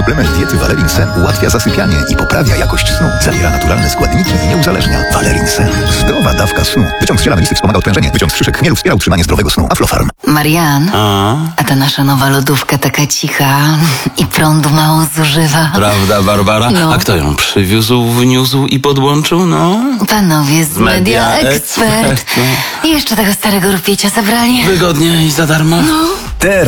Suplement diety Valerin Sen ułatwia zasypianie i poprawia jakość snu. Zawiera naturalne składniki i nie uzależnia. Valerin Sen. Zdrowa dawka snu. Wyciąg z ziela melisy wspomaga odprężenie. Wyciąg z szyszek chmielu wspiera utrzymanie zdrowego snu. Aflofarm. Marian, a ta nasza nowa lodówka taka cicha i prądu mało zużywa. Prawda, Barbara? No. A kto ją przywiózł, wniósł i podłączył? No. Panowie z Media Expert. I jeszcze tego starego rupiecia zabrali. Wygodnie i za darmo. No.